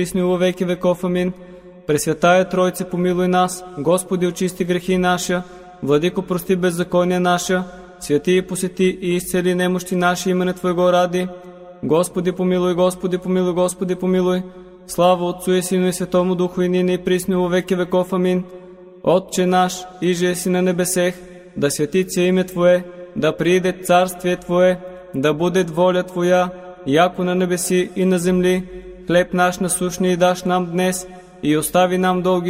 присно во веки веков. Амин. Пресвятая Тройце, помилуй нас. Господи, очисти грехи наша. Владико, прости беззакония наша. Святи и посети и изцели немощи наши имене Твоего ради. Господи, помилуй, Господи, помилуй, Господи, помилуй. Слава Отцу и Сину и Святому Духу, и нине и присно во веки веков. Амин. Отче наш, иже си на небесех, да светится име Твое, да прииде царствие Твое, да будет воля Твоя, яко на небеси и на земли. Хлеб наш насущни даш нам днес, и остави нам долги